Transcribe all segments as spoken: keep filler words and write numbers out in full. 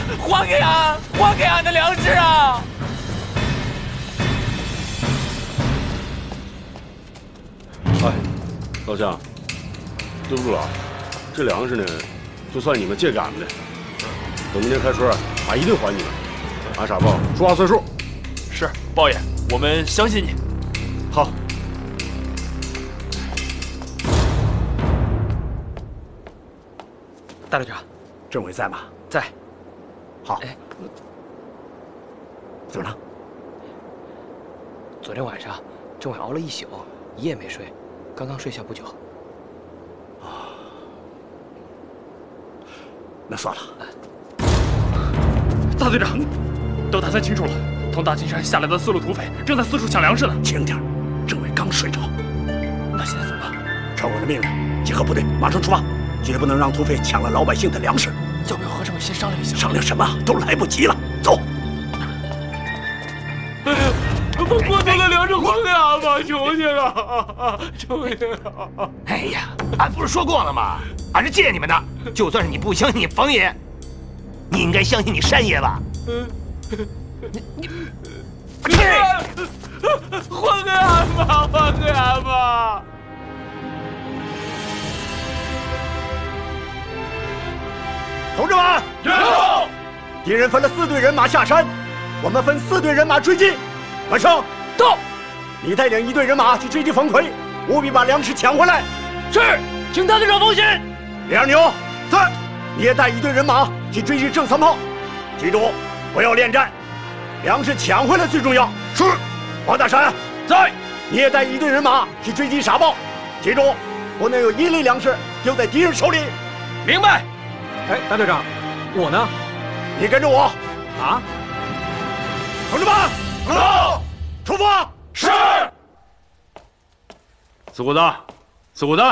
还给俺，还给俺的粮食啊！ 哎，老乡，对不住了，这粮食呢，就算你们借给俺们的，等明年开春，俺一定还你们。俺傻豹说话算数。 是，豹爷，我们相信你。 好。 大队长， 政委在吗？ 在。 好。 哎， 怎么了？ 昨天晚上，政委熬了一宿，一夜没睡，刚刚睡下不久。 啊，那算了。 大队长，都打探清楚了，从大金山下来的四路土匪正在四处抢粮食呢。 轻点，政委刚睡着。 那现在怎么办？ 照我的命令，集合部队，马上出发，绝不能让土匪抢了老百姓的粮食。 要不要和政委先商量一下？ 商量什么？都来不及了。走。 哎呀，把过多的粮食还给俺吧，求你了，求你了！ 哎呀，俺不是说过了吗？俺是借你们的。就算是你不相信房爷，你应该相信你山爷吧？你你， 还给俺吧，还给俺吧！ 同志们，有！敌人分了四队人马下山，我们分四队人马追击。晚上到， 你带领一队人马去追击冯奎，务必把粮食抢回来。 是，请大队长放心。 李二牛，在，你也带一队人马去追击郑三炮，记住，不要恋战，粮食抢回来最重要。是。王大山，在，你也带一队人马去追击傻豹，记住，不能有一粒粮食丢在敌人手里。 明白。 哎，大队长，我呢？ 你跟着我。 啊！ 同志们，走，出发。 是。四虎子，四虎子，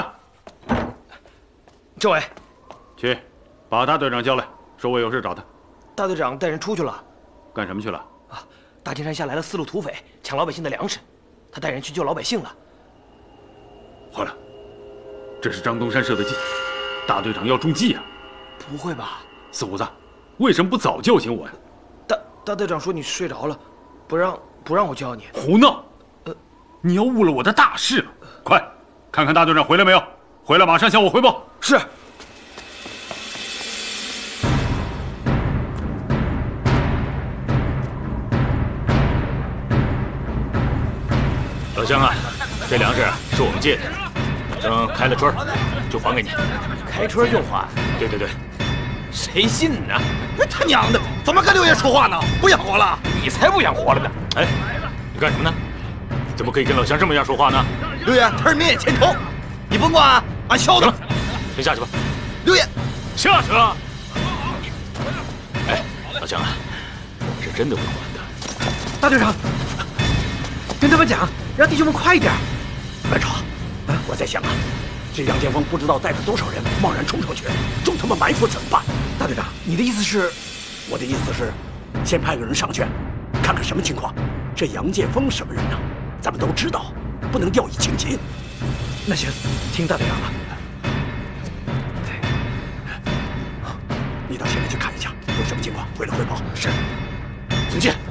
政委， 去，把大队长叫来，说我有事找他。 大队长带人出去了。 干什么去了？ 啊，大金山下来了四路土匪，抢老百姓的粮食，他带人去救老百姓了。 坏了，这是张东山设的计，大队长要中计啊！ 不会吧？ 四虎子，为什么不早叫醒我呀？ 大大队长说你睡着了，不让不让我叫你。 胡闹！呃，你要误了我的大事了。快，看看大队长回来没有？回来马上向我汇报。 是。 老乡啊，这粮食是我们借的，等开了春就还给你。 开春就还？ 对对对。 谁信呢？ 他娘的，怎么跟六爷说话呢？不想活了？ 你才不想活了呢！ 哎，你干什么呢？怎么可以跟老乡这么样说话呢？六爷，他是灭眼千仇，你甭管，俺晓得了。先下去吧。六爷，下去了。哎，老乡啊，我是真的会还的。 大队长，跟他们讲，让弟兄们快一点。 班长，我在想啊，这杨建锋不知道带着多少人贸然冲上去，中他们埋伏怎么办？ 大队长，你的意思是？ 我的意思是，先派个人上去，看看什么情况。这杨建锋什么人呢？咱们都知道，不能掉以轻心。 那行，听大队长了。 你到县里去看一下，有什么情况回来汇报。 是，请进。